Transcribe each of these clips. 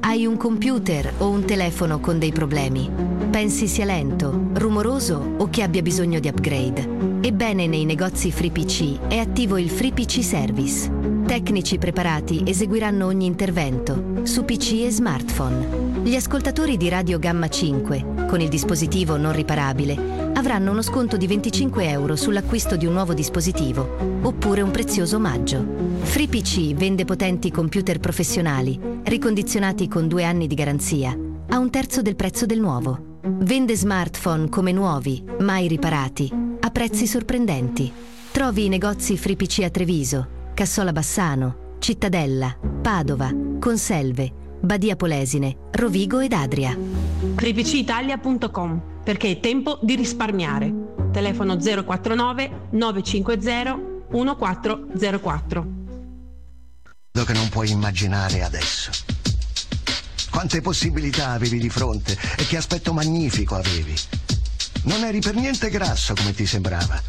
Hai un computer o un telefono con dei problemi? Pensi sia lento, rumoroso o che abbia bisogno di upgrade? Ebbene, nei negozi FreePC è attivo il FreePC Service. Tecnici preparati eseguiranno ogni intervento su PC e smartphone. Gli ascoltatori di Radio Gamma 5, con il dispositivo non riparabile, avranno uno sconto di 25 euro sull'acquisto di un nuovo dispositivo, oppure un prezioso omaggio. FreePC vende potenti computer professionali, ricondizionati con 2 anni di garanzia, a un terzo del prezzo del nuovo. Vende smartphone come nuovi, mai riparati, a prezzi sorprendenti. Trovi i negozi FreePC a Treviso, Cassola Bassano, Cittadella, Padova, Conselve, Badia Polesine, Rovigo ed Adria. FreePCitalia.com, perché è tempo di risparmiare. Telefono 049 950 1404. Che non puoi immaginare adesso. Quante possibilità avevi di fronte e che aspetto magnifico avevi. Non eri per niente grasso come ti sembrava.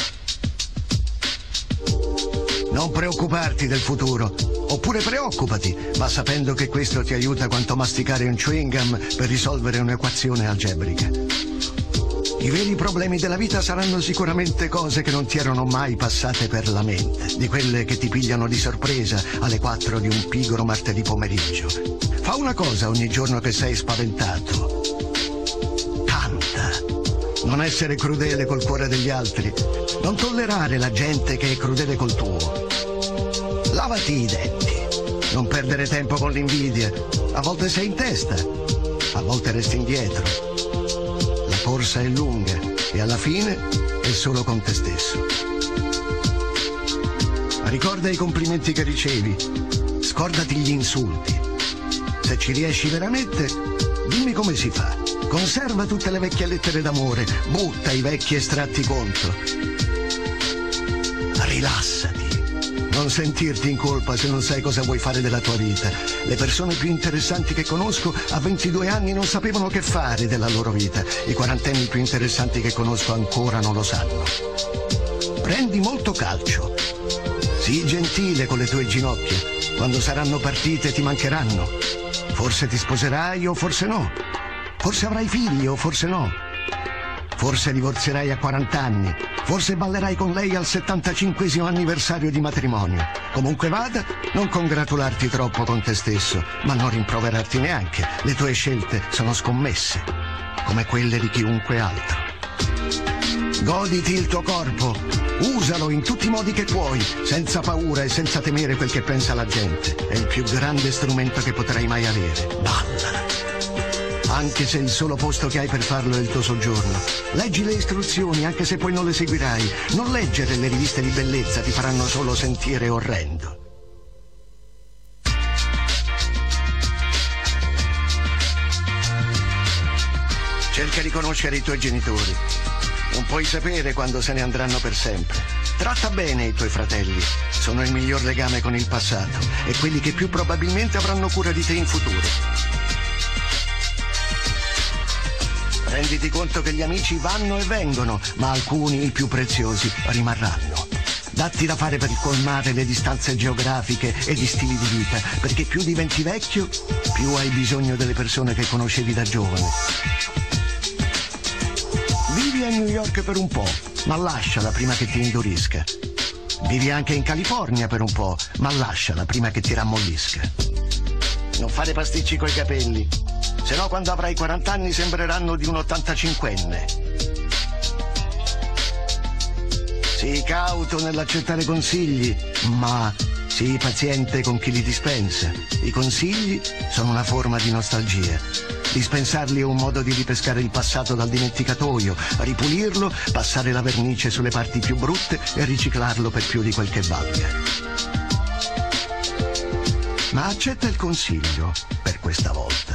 Non preoccuparti del futuro, oppure preoccupati, ma sapendo che questo ti aiuta quanto masticare un chewing gum per risolvere un'equazione algebrica. I veri problemi della vita saranno sicuramente cose che non ti erano mai passate per la mente, di quelle che ti pigliano di sorpresa alle 4 di un pigro martedì pomeriggio. Fa una cosa ogni giorno che sei spaventato. Canta. Non essere crudele col cuore degli altri. Non tollerare la gente che è crudele col tuo. Lavati i denti. Non perdere tempo con l'invidia. A volte sei in testa, a volte resti indietro. La corsa è lunga e alla fine è solo con te stesso. Ricorda i complimenti che ricevi. Scordati gli insulti. Se ci riesci veramente, dimmi come si fa. Conserva tutte le vecchie lettere d'amore, butta i vecchi estratti conto. Rilassati. Non sentirti in colpa se non sai cosa vuoi fare della tua vita. Le persone più interessanti che conosco a 22 anni non sapevano che fare della loro vita. I quarantenni più interessanti che conosco ancora non lo sanno. Prendi molto calcio. Sii gentile con le tue ginocchia. Quando saranno partite ti mancheranno. Forse ti sposerai o forse no. Forse avrai figli o forse no. Forse divorzierai a 40 anni. Forse ballerai con lei al 75° anniversario di matrimonio. Comunque vada, non congratularti troppo con te stesso, ma non rimproverarti neanche. Le tue scelte sono scommesse, come quelle di chiunque altro. Goditi il tuo corpo. Usalo in tutti i modi che puoi, senza paura e senza temere quel che pensa la gente. È il più grande strumento che potrai mai avere. Balla. Anche se il solo posto che hai per farlo è il tuo soggiorno. Leggi le istruzioni, anche se poi non le seguirai. Non leggere le riviste di bellezza, ti faranno solo sentire orrendo. Cerca di conoscere i tuoi genitori. Non puoi sapere quando se ne andranno per sempre. Tratta bene i tuoi fratelli. Sono il miglior legame con il passato e quelli che più probabilmente avranno cura di te in futuro. Renditi conto che gli amici vanno e vengono, ma alcuni, i più preziosi, rimarranno. Datti da fare per colmare le distanze geografiche e gli stili di vita, perché più diventi vecchio, più hai bisogno delle persone che conoscevi da giovane. Vivi a New York per un po', ma lasciala prima che ti indurisca. Vivi anche in California per un po', ma lasciala prima che ti rammollisca. Non fare pasticci coi capelli, se no quando avrai 40 anni sembreranno di un 85enne. Sii cauto nell'accettare consigli, ma sii paziente con chi li dispensa. I consigli sono una forma di nostalgia. Dispensarli è un modo di ripescare il passato dal dimenticatoio, ripulirlo, passare la vernice sulle parti più brutte e riciclarlo per più di quel che valga. Ma accetta il consiglio per questa volta.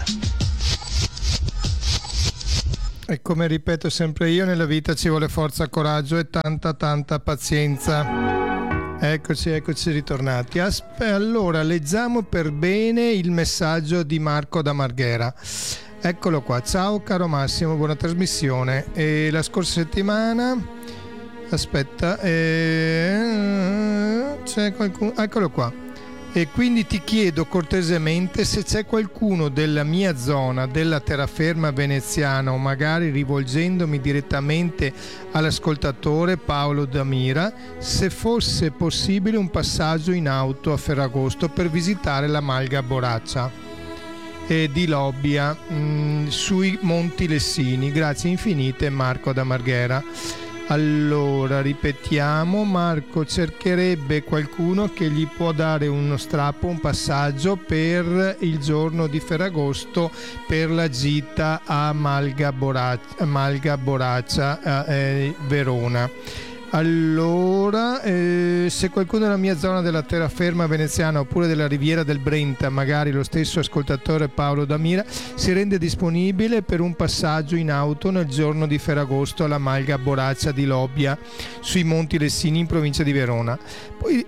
E come ripeto sempre io, nella vita ci vuole forza, coraggio e tanta pazienza. Eccoci ritornati. Allora, leggiamo per bene il messaggio di Marco da Marghera. Eccolo qua. Ciao caro Massimo, buona trasmissione. E la scorsa settimana... Aspetta, c'è qualcuno... Eccolo qua. E quindi ti chiedo cortesemente se c'è qualcuno della mia zona, della terraferma veneziana, o magari rivolgendomi direttamente all'ascoltatore Paolo Damira, se fosse possibile un passaggio in auto a Ferragosto per visitare la Malga Boraccia di Lobbia sui Monti Lessini. Grazie infinite, Marco da Marghera. Allora, ripetiamo, Marco cercherebbe qualcuno che gli può dare uno strappo, un passaggio per il giorno di Ferragosto per la gita a Malga Boraccia Verona. Allora, se qualcuno della mia zona della terraferma veneziana oppure della Riviera del Brenta, magari lo stesso ascoltatore Paolo Damira, si rende disponibile per un passaggio in auto nel giorno di Ferragosto alla Malga Boraccia di Lobbia sui Monti Lessini in provincia di Verona. Poi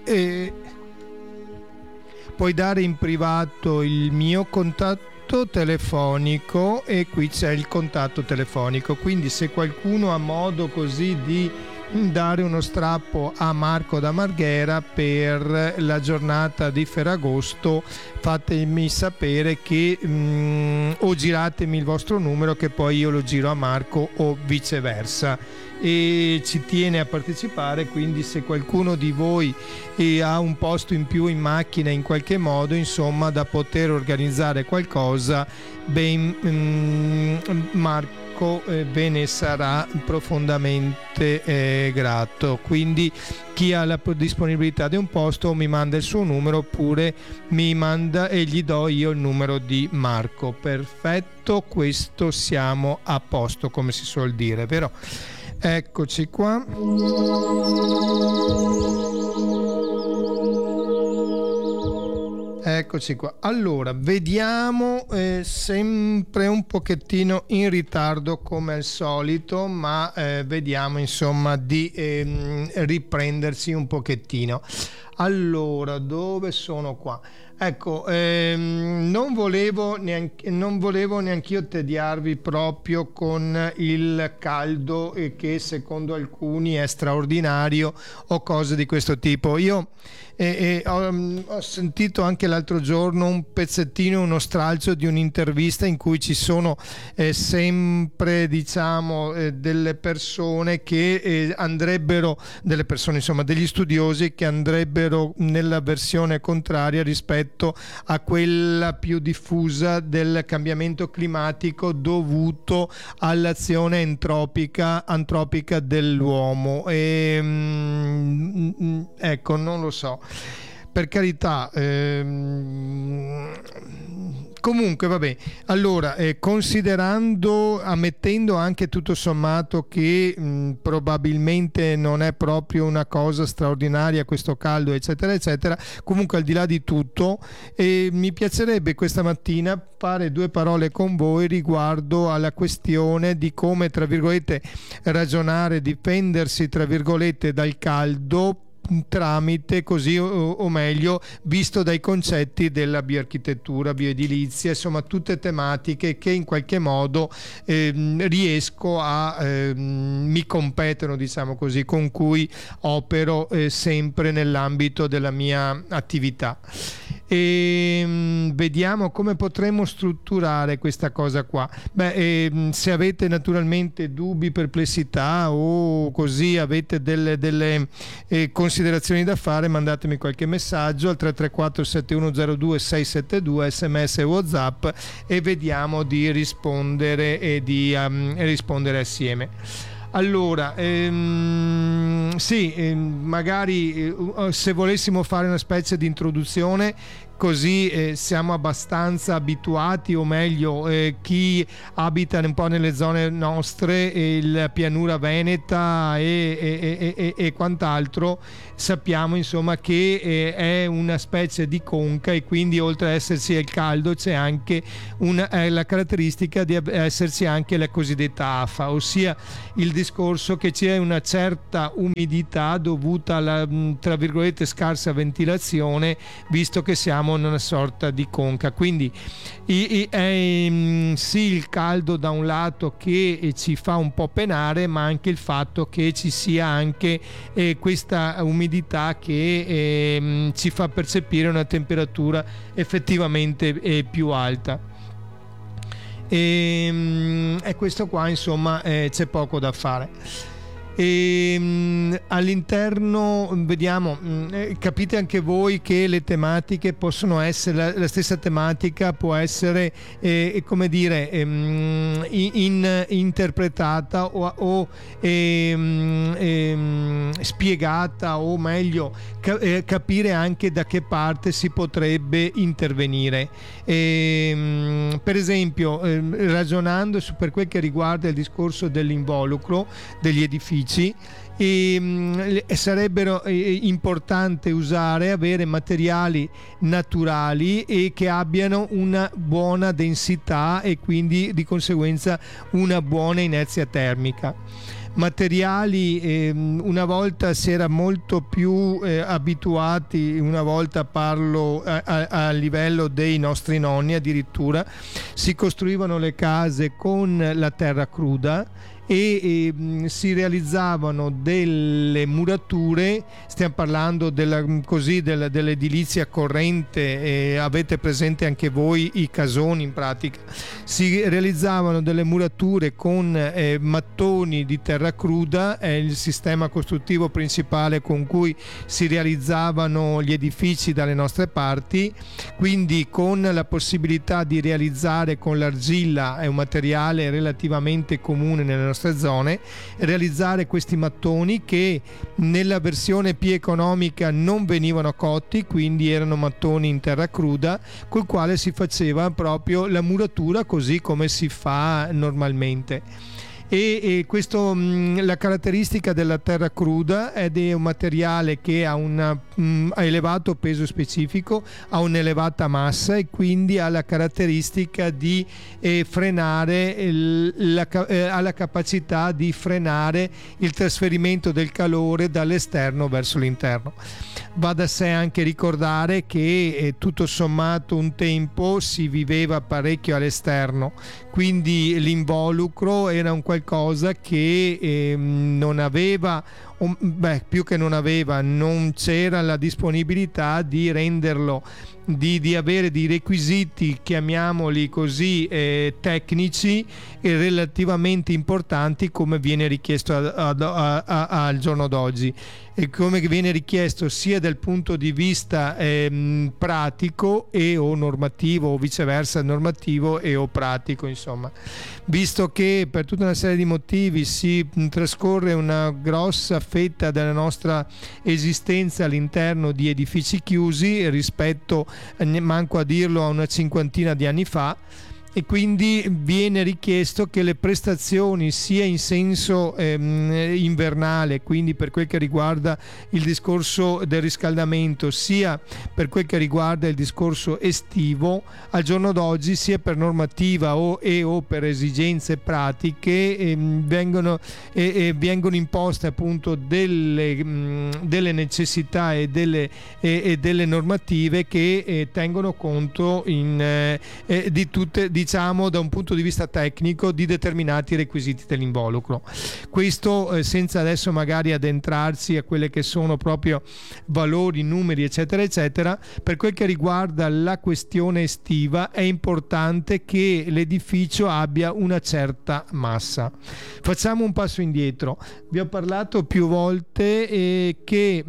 puoi dare in privato il mio contatto telefonico e qui c'è il contatto telefonico, quindi se qualcuno ha modo così di dare uno strappo a Marco da Marghera per la giornata di Ferragosto, fatemi sapere che o giratemi il vostro numero che poi io lo giro a Marco o viceversa, e ci tiene a partecipare, quindi se qualcuno di voi ha un posto in più in macchina in qualche modo, insomma, da poter organizzare qualcosa, Marco ve ne sarà profondamente grato. Quindi chi ha la disponibilità di un posto mi manda il suo numero oppure mi manda e gli do io il numero di Marco. Perfetto, questo siamo a posto, come si suol dire, vero? Eccoci qua. Eccoci qua. Allora, vediamo, sempre un pochettino in ritardo come al solito, ma vediamo insomma di riprendersi un pochettino. Allora, dove sono qua? Ecco, non volevo neanch'io tediarvi proprio con il caldo che secondo alcuni è straordinario o cose di questo tipo. Io ho sentito anche l'altro giorno un pezzettino, uno stralcio di un'intervista in cui ci sono sempre, diciamo, delle persone che andrebbero, delle persone insomma, degli studiosi che andrebbero nella versione contraria rispetto a quella più diffusa del cambiamento climatico dovuto all'azione antropica dell'uomo. Ecco, non lo so, per carità, comunque vabbè. Allora, ammettendo anche tutto sommato che probabilmente non è proprio una cosa straordinaria questo caldo eccetera eccetera, comunque al di là di tutto mi piacerebbe questa mattina fare due parole con voi riguardo alla questione di come, tra virgolette, ragionare, difendersi, tra virgolette, dal caldo tramite, così o meglio, visto dai concetti della bioarchitettura, bioedilizia, insomma tutte tematiche che in qualche modo riesco mi competono, diciamo così, con cui opero sempre nell'ambito della mia attività. E vediamo come potremmo strutturare questa cosa qua. Se avete naturalmente dubbi, perplessità o così avete delle considerazioni da fare, mandatemi qualche messaggio al 334 7102 672, sms e WhatsApp, e vediamo di rispondere e di rispondere assieme. Allora, magari se volessimo fare una specie di introduzione, così siamo abbastanza abituati, o meglio chi abita un po' nelle zone nostre, il pianura veneta e quant'altro, sappiamo insomma che è una specie di conca, e quindi oltre ad esserci il caldo c'è anche la caratteristica di esserci anche la cosiddetta afa, ossia il discorso che c'è una certa umidità dovuta alla, tra virgolette, scarsa ventilazione, visto che siamo siamo in una sorta di conca. Quindi sì, il caldo da un lato che ci fa un po' penare, ma anche il fatto che ci sia anche questa umidità che ci fa percepire una temperatura effettivamente più alta. E questo qua, insomma, c'è poco da fare. All'interno vediamo, capite anche voi che le tematiche possono essere, la stessa tematica può essere come dire interpretata o spiegata, o meglio capire anche da che parte si potrebbe intervenire. Per esempio, ragionando per quel che riguarda il discorso dell'involucro degli edifici, sarebbero importante avere materiali naturali e che abbiano una buona densità e quindi di conseguenza una buona inerzia termica. Materiali, una volta si era molto più abituati, una volta parlo a livello dei nostri nonni, addirittura si costruivano le case con la terra cruda e si realizzavano delle murature. Stiamo parlando dell'edilizia corrente, avete presente anche voi i casoni. In pratica si realizzavano delle murature con mattoni di terra cruda, è il sistema costruttivo principale con cui si realizzavano gli edifici dalle nostre parti, quindi con la possibilità di realizzare con l'argilla, è un materiale relativamente comune nelle nostre zone, realizzare questi mattoni che nella versione più economica non venivano cotti, quindi erano mattoni in terra cruda col quale si faceva proprio la muratura così come si fa normalmente. E questo, la caratteristica della terra cruda è un materiale che ha un elevato peso specifico, ha un'elevata massa e quindi ha la caratteristica di frenare ha la capacità di frenare il trasferimento del calore dall'esterno verso l'interno. Va da sé anche ricordare che tutto sommato un tempo si viveva parecchio all'esterno, quindi l'involucro era un qualcosa che non aveva, più che non c'era la disponibilità di renderlo, di avere dei requisiti, chiamiamoli così, tecnici e relativamente importanti come viene richiesto al giorno d'oggi, e come viene richiesto sia dal punto di vista pratico e o normativo, o viceversa normativo e o pratico, insomma, visto che per tutta una serie di motivi si trascorre una grossa fetta della nostra esistenza all'interno di edifici chiusi rispetto, manco a dirlo, a una cinquantina di anni fa, e quindi viene richiesto che le prestazioni sia in senso invernale, quindi per quel che riguarda il discorso del riscaldamento, sia per quel che riguarda il discorso estivo, al giorno d'oggi, sia per normativa o per esigenze pratiche, vengono imposte appunto delle necessità e delle normative che tengono conto di tutte, diciamo, da un punto di vista tecnico, di determinati requisiti dell'involucro. Questo senza adesso magari addentrarsi a quelle che sono proprio valori, numeri, eccetera eccetera. Per quel che riguarda la questione estiva, è importante che l'edificio abbia una certa massa. Facciamo un passo indietro. Vi ho parlato più volte che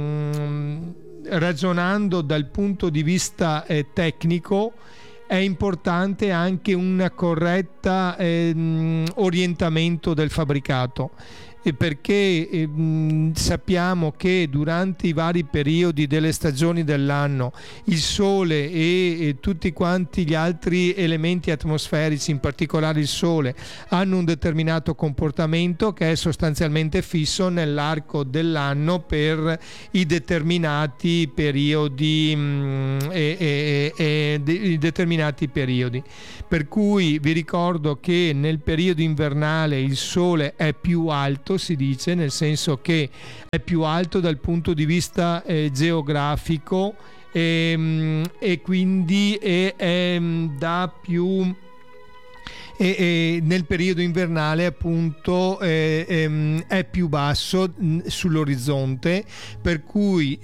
ragionando dal punto di vista tecnico, è importante anche un corretto orientamento del fabbricato, perché sappiamo che durante i vari periodi delle stagioni dell'anno il sole e tutti quanti gli altri elementi atmosferici, in particolare il sole, hanno un determinato comportamento che è sostanzialmente fisso nell'arco dell'anno per i determinati periodi per cui vi ricordo che nel periodo invernale il sole è più alto, si dice, nel senso che è più alto dal punto di vista geografico e quindi dà più nel periodo invernale appunto è più basso sull'orizzonte, per cui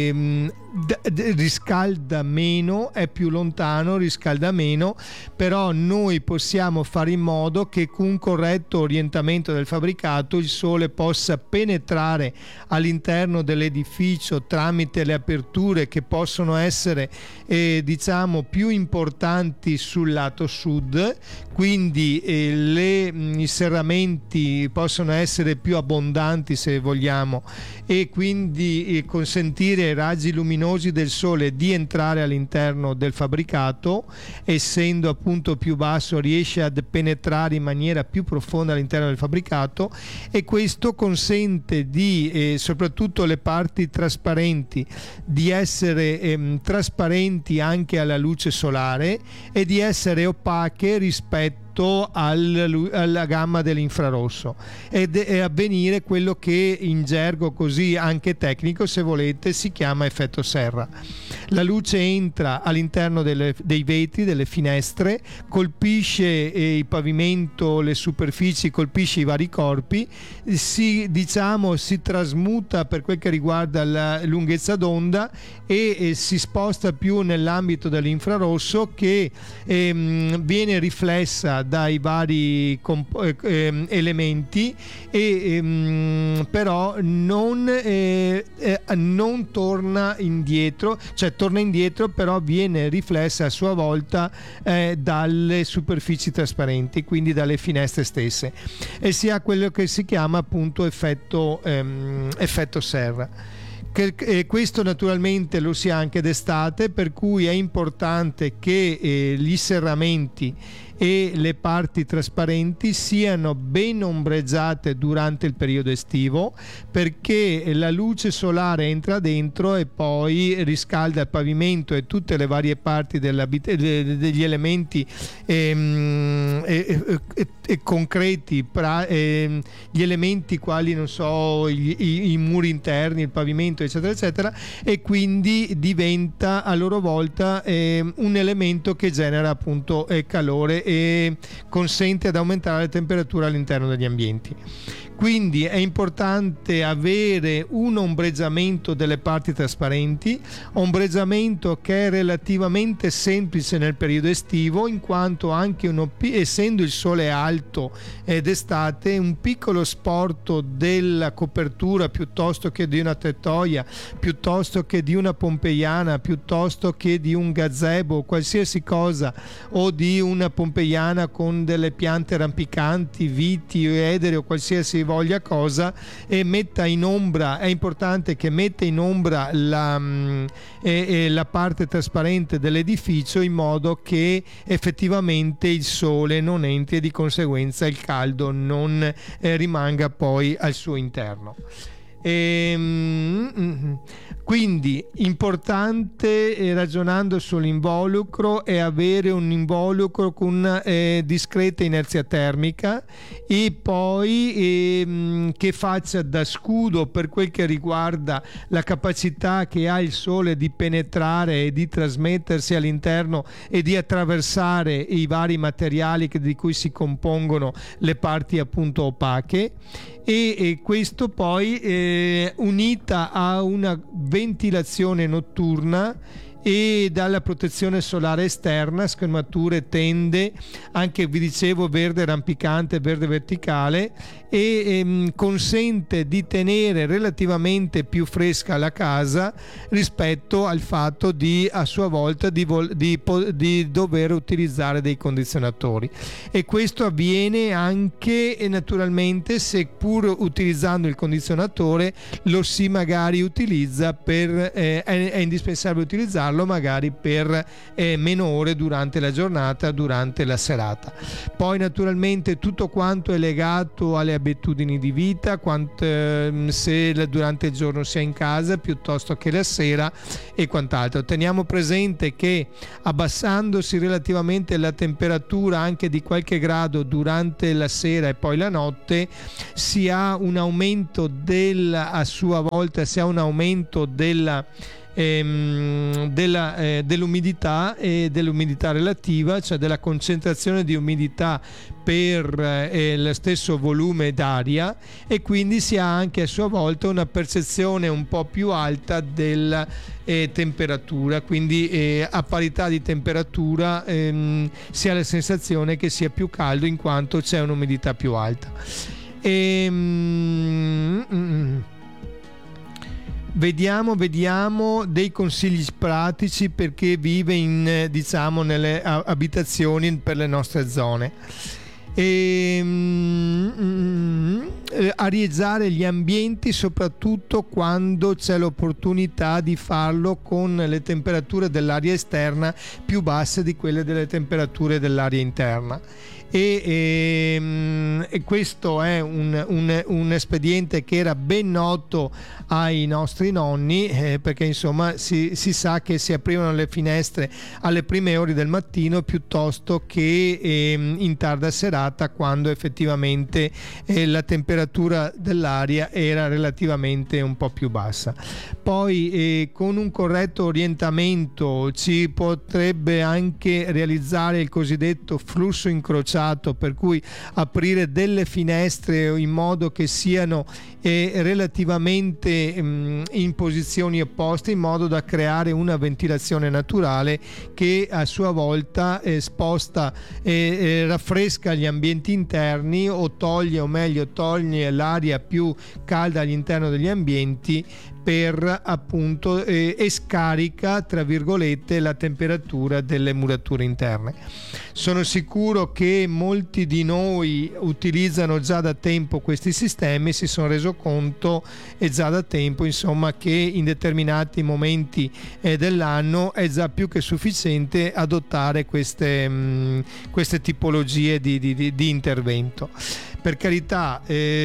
riscalda meno, è più lontano, riscalda meno, però noi possiamo fare in modo che con un corretto orientamento del fabbricato il sole possa penetrare all'interno dell'edificio tramite le aperture che possono essere diciamo più importanti sul lato sud, quindi i serramenti possono essere più abbondanti se vogliamo, e quindi consentire ai raggi luminosi del sole di entrare all'interno del fabbricato. Essendo appunto più basso riesce a penetrare in maniera più profonda all'interno del fabbricato, e questo consente di soprattutto le parti trasparenti di essere trasparenti anche alla luce solare e di essere opache rispetto alla gamma dell'infrarosso, ed è avvenire quello che in gergo così anche tecnico, se volete, si chiama effetto serra. La luce entra all'interno dei vetri, delle finestre, colpisce il pavimento, le superfici, colpisce i vari corpi, si trasmuta per quel che riguarda la lunghezza d'onda e si sposta più nell'ambito dell'infrarosso, che viene riflessa dai vari elementi, e però non torna indietro, cioè torna indietro, però viene riflessa a sua volta dalle superfici trasparenti, quindi dalle finestre stesse, e si ha quello che si chiama appunto effetto serra. Questo naturalmente lo si ha anche d'estate, per cui è importante che gli serramenti e le parti trasparenti siano ben ombreggiate durante il periodo estivo, perché la luce solare entra dentro e poi riscalda il pavimento e tutte le varie parti degli elementi concreti, gli elementi quali non so i muri interni, il pavimento eccetera eccetera, e quindi diventa a loro volta un elemento che genera appunto calore e consente ad aumentare la temperatura all'interno degli ambienti. Quindi è importante avere un ombreggiamento delle parti trasparenti, ombreggiamento che è relativamente semplice nel periodo estivo, in quanto anche essendo il sole alto ed estate, un piccolo sporto della copertura piuttosto che di una tettoia, piuttosto che di una pompeiana, piuttosto che di un gazebo, qualsiasi cosa, o di una pompeiana con delle piante rampicanti, viti, edere o qualsiasi voglia cosa, e metta in ombra, è importante che metta in ombra la parte trasparente dell'edificio, in modo che effettivamente il sole non entri e di conseguenza il caldo non rimanga poi al suo interno. Quindi importante, ragionando sull'involucro, è avere un involucro con discreta inerzia termica, e poi che faccia da scudo per quel che riguarda la capacità che ha il sole di penetrare e di trasmettersi all'interno e di attraversare i vari materiali di cui si compongono le parti appunto opache, e questo poi unita a una ventilazione notturna e dalla protezione solare esterna, schermature, tende, anche vi dicevo verde rampicante, verde verticale, e consente di tenere relativamente più fresca la casa rispetto al fatto di a sua volta di dover utilizzare dei condizionatori. E questo avviene anche naturalmente se, pur utilizzando il condizionatore, lo si magari utilizza è indispensabile utilizzarlo magari per meno ore durante la giornata, durante la serata. Poi naturalmente tutto quanto è legato alle abitudini di vita, se durante il giorno si è in casa piuttosto che la sera e quant'altro. Teniamo presente che abbassandosi relativamente la temperatura anche di qualche grado durante la sera e poi la notte, si ha un aumento a sua volta si ha un aumento della dell'umidità e dell'umidità relativa, cioè della concentrazione di umidità per lo stesso volume d'aria, e quindi si ha anche a sua volta una percezione un po' più alta della temperatura, quindi a parità di temperatura si ha la sensazione che sia più caldo in quanto c'è un'umidità più alta. Vediamo dei consigli pratici per chi vive nelle abitazioni per le nostre zone. Arieggiare gli ambienti soprattutto quando c'è l'opportunità di farlo con le temperature dell'aria esterna più basse di quelle delle temperature dell'aria interna. E questo è un espediente che era ben noto ai nostri nonni, perché insomma si sa che si aprivano le finestre alle prime ore del mattino piuttosto che in tarda serata, quando effettivamente la temperatura dell'aria era relativamente un po' più bassa. Poi con un corretto orientamento si potrebbe anche realizzare il cosiddetto flusso incrociato, per cui aprire delle finestre in modo che siano relativamente in posizioni opposte, in modo da creare una ventilazione naturale che a sua volta sposta e raffresca gli ambienti interni, o toglie l'aria più calda all'interno degli ambienti, per appunto e scarica tra virgolette la temperatura delle murature interne. Sono sicuro che molti di noi utilizzano già da tempo questi sistemi, si sono reso conto già da tempo insomma che in determinati momenti dell'anno è già più che sufficiente adottare queste tipologie di intervento. Per carità,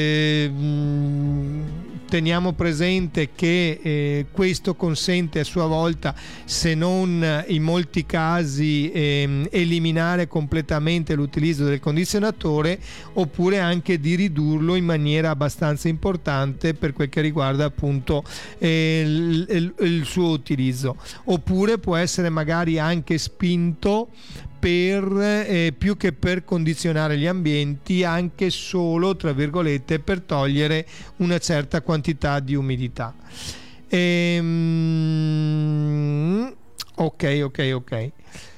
teniamo presente che questo consente a sua volta, se non in molti casi eliminare completamente l'utilizzo del condizionatore, oppure anche di ridurlo in maniera abbastanza importante per quel che riguarda appunto il suo utilizzo, oppure può essere magari anche spinto per più che per condizionare gli ambienti, anche solo tra virgolette per togliere una certa quantità di umidità. Ok.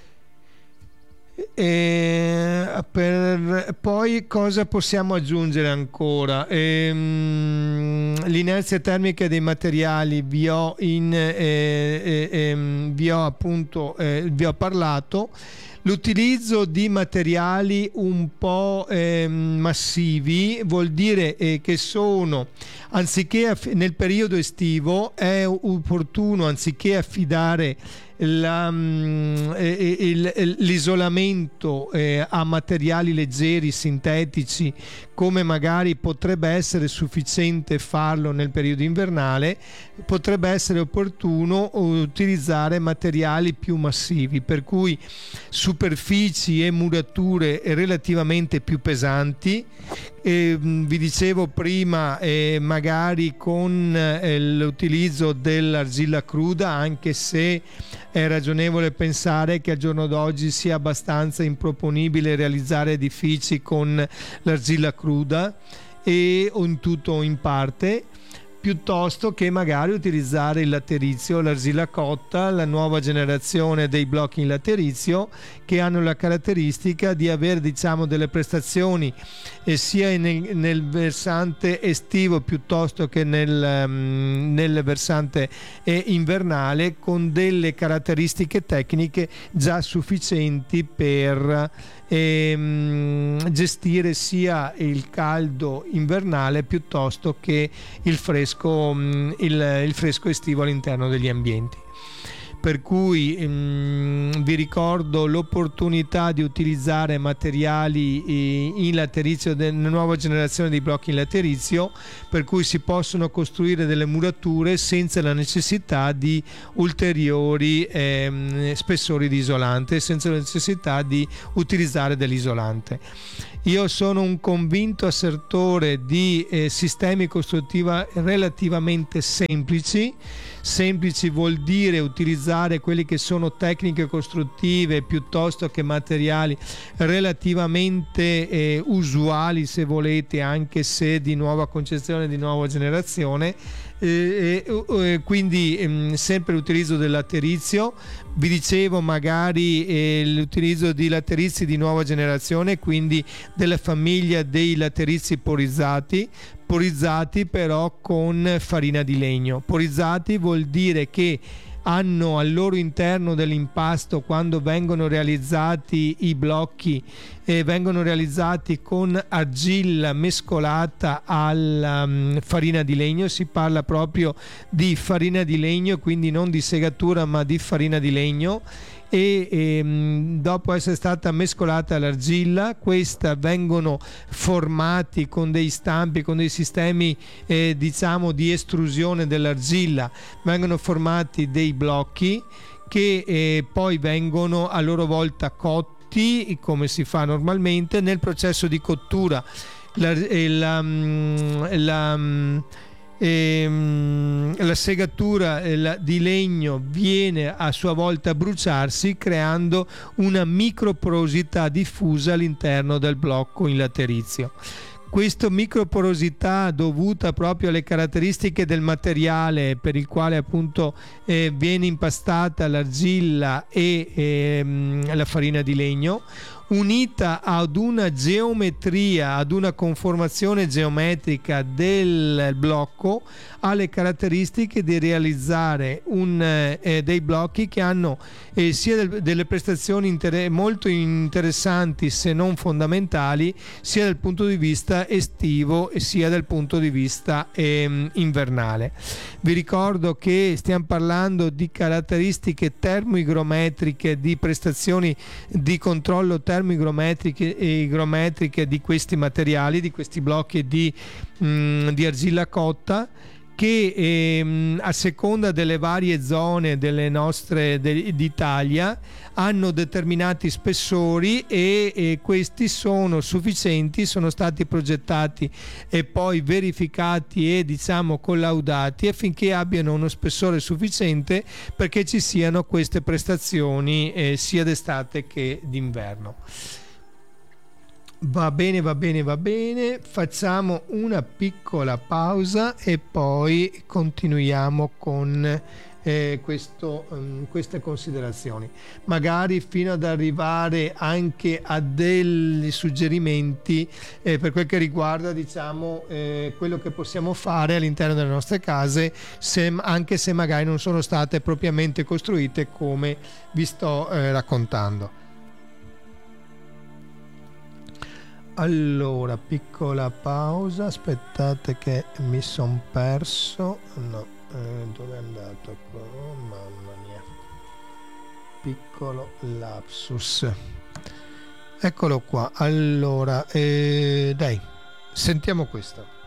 Poi cosa possiamo aggiungere ancora? L'inerzia termica dei materiali vi ho parlato. L'utilizzo di materiali un po' massivi vuol dire che sono, anziché nel periodo estivo è opportuno, anziché affidare l'isolamento a materiali leggeri, sintetici, come magari potrebbe essere sufficiente farlo nel periodo invernale, potrebbe essere opportuno utilizzare materiali più massivi, per cui superfici e murature relativamente più pesanti. Vi dicevo prima, magari con l'utilizzo dell'argilla cruda, anche se è ragionevole pensare che al giorno d'oggi sia abbastanza improponibile realizzare edifici con l'argilla cruda o in tutto o in parte, piuttosto che magari utilizzare il laterizio, l'argilla cotta, la nuova generazione dei blocchi in laterizio, che hanno la caratteristica di avere delle prestazioni sia nel versante estivo piuttosto che nel versante invernale, con delle caratteristiche tecniche già sufficienti per gestire sia il caldo invernale piuttosto che il fresco estivo all'interno degli ambienti. per cui vi ricordo l'opportunità di utilizzare materiali in laterizio della nuova generazione di blocchi in laterizio, per cui si possono costruire delle murature senza la necessità di ulteriori spessori di isolante, senza la necessità di utilizzare dell'isolante. Io sono un convinto assertore di sistemi costruttivi relativamente semplici. Semplici vuol dire utilizzare quelle che sono tecniche costruttive piuttosto che materiali relativamente usuali, se volete, anche se di nuova concezione, di nuova generazione. Quindi sempre l'utilizzo del laterizio. Vi dicevo magari l'utilizzo di laterizi di nuova generazione, quindi della famiglia dei laterizi porizzati però con farina di legno. Porizzati vuol dire che hanno al loro interno dell'impasto, quando vengono realizzati i blocchi, vengono realizzati con argilla mescolata alla farina di legno. Si parla proprio di farina di legno, quindi non di segatura ma di farina di legno, e dopo essere stata mescolata all'argilla, questa vengono formati con dei stampi, con dei sistemi diciamo di estrusione dell'argilla, vengono formati dei blocchi che poi vengono a loro volta cotti come si fa normalmente. Nel processo di cottura la segatura di legno viene a sua volta a bruciarsi, creando una microporosità diffusa all'interno del blocco in laterizio. Questa microporosità, dovuta proprio alle caratteristiche del materiale per il quale appunto viene impastata l'argilla e la farina di legno, unita ad una geometria, ad una conformazione geometrica del blocco, ha le caratteristiche di realizzare dei blocchi che hanno sia delle prestazioni molto interessanti, se non fondamentali, sia dal punto di vista estivo e sia dal punto di vista invernale. Vi ricordo che stiamo parlando di caratteristiche termoigrometriche, di prestazioni di controllo termoigrometriche e igrometriche di questi materiali, di questi blocchi di argilla cotta, che a seconda delle varie zone delle nostre d'Italia hanno determinati spessori e questi sono sufficienti, sono stati progettati e poi verificati e diciamo collaudati affinché abbiano uno spessore sufficiente perché ci siano queste prestazioni sia d'estate che d'inverno. Va bene, facciamo una piccola pausa e poi continuiamo con queste considerazioni, magari fino ad arrivare anche a dei suggerimenti per quel che riguarda diciamo quello che possiamo fare all'interno delle nostre case, anche se magari non sono state propriamente costruite come vi sto raccontando. Allora, piccola pausa, aspettate che mi son perso, no, dove è andato? Oh, mamma mia, piccolo lapsus, eccolo qua. Allora, dai, sentiamo questo.